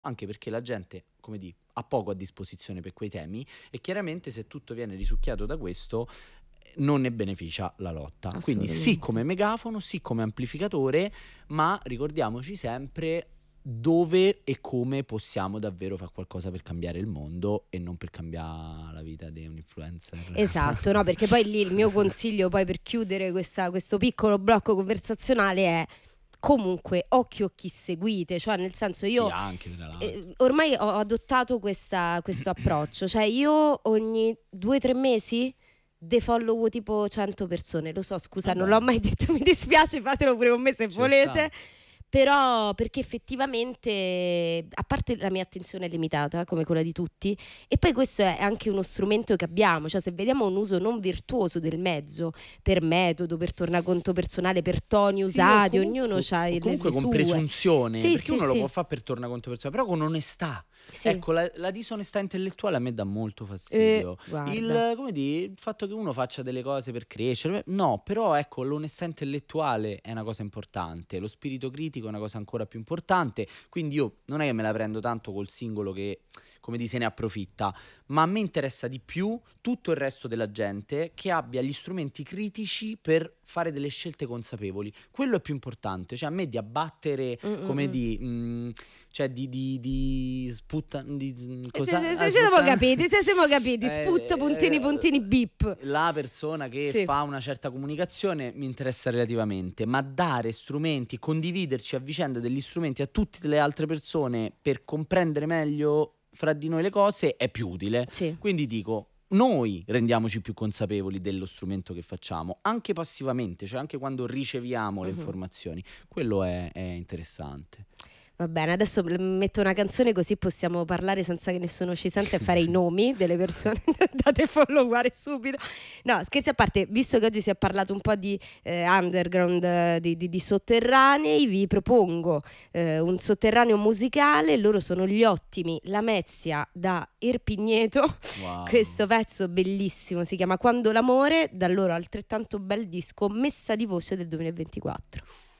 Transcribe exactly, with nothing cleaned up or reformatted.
anche perché la gente, come di, ha poco a disposizione per quei temi e chiaramente se tutto viene risucchiato da questo eh, non ne beneficia la lotta. Quindi sì come Assolutamente. megafono, sì come amplificatore, ma ricordiamoci sempre dove e come possiamo davvero fare qualcosa per cambiare il mondo e non per cambiare la vita di un influencer. Esatto, no, perché poi lì il mio consiglio poi per chiudere questa questo piccolo blocco conversazionale è comunque occhio a chi seguite, cioè nel senso Sì, io anche tra l'altro. eh, ormai ho adottato questa, questo approccio, cioè io ogni due o tre mesi defollowo tipo cento persone, lo so, scusa, non Vabbè, l'ho mai detto, mi dispiace, fatelo pure con me se ci sta. volete. Però perché effettivamente, a parte la mia attenzione è limitata, come quella di tutti, e poi questo è anche uno strumento che abbiamo, cioè se vediamo un uso non virtuoso del mezzo, per metodo, per tornaconto personale, per toni Sì, o usati, ognuno comunque, ha o le, comunque le con sue. presunzione, Sì, perché sì, uno lo sì, può fare per tornaconto personale, però con onestà. sì. Ecco, la, la disonestà intellettuale a me dà molto Eh, fastidio. guarda. Il, come dire, il fatto che uno faccia delle cose per crescere, no, però ecco, l'onestà intellettuale è una cosa importante, lo spirito critico è una cosa ancora più importante, quindi io non è che me la prendo tanto col singolo che, come di se ne approfitta, ma a me interessa di più tutto il resto della gente che abbia gli strumenti critici per fare delle scelte consapevoli. Quello è più importante, cioè a me di abbattere, Mm, mm, come mm. di, mh, cioè di, di, di sputta, di, di- Eh, Ci cosa? ci- Ah, ci siamo sputta- capiti, ci siamo capiti, sput, puntini, Eh, puntini, bip. la persona che Sì. fa una certa comunicazione mi interessa relativamente, ma dare strumenti, condividerci a vicenda degli strumenti a tutte le altre persone per comprendere meglio fra di noi le cose è più utile. Sì. Quindi dico, noi rendiamoci più consapevoli dello strumento che facciamo, anche passivamente, cioè anche quando riceviamo le Mhm. informazioni. Quello è, è interessante. Va bene, adesso l- metto una canzone così possiamo parlare senza che nessuno ci senta e fare i nomi delle persone. Date followare subito. No, scherzi a parte, visto che oggi si è parlato un po' di eh, underground, eh, di, di- di sotterranei, vi propongo eh, un sotterraneo musicale. Loro sono gli Ottimi, La Mezia da Erpigneto. Questo Wow. pezzo bellissimo si chiama Quando l'amore, dal loro altrettanto bel disco Messa di voce del duemilaventiquattro.